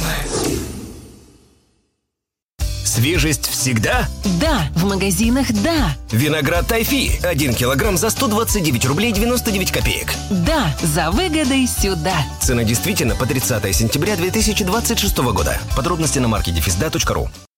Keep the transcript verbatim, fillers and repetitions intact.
Свежесть всегда? Да, в магазинах да. Виноград Тайфи. один килограмм за сто двадцать девять рублей девяносто девять копеек. Да, за выгодой сюда. Цена действительно по тридцатое сентября две тысячи двадцать шестого года. Подробности на маркете физда точка ру.